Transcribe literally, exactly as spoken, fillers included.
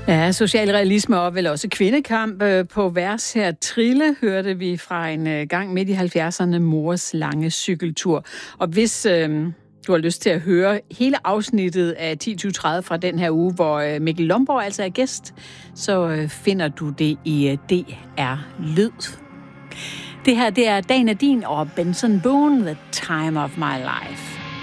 Ja, socialrealisme og vel også kvindekamp på vers her. Trille hørte vi fra en gang midt i halvfjerdserne, Mors lange cykeltur. Og hvis øh, du har lyst til at høre hele afsnittet af ti tyve tredive fra den her uge, hvor Mikkel Lomborg altså er gæst, så øh, finder du det i D R Lyd. Det her, det er Dan Adin og Benson Boone, The Time of My Life.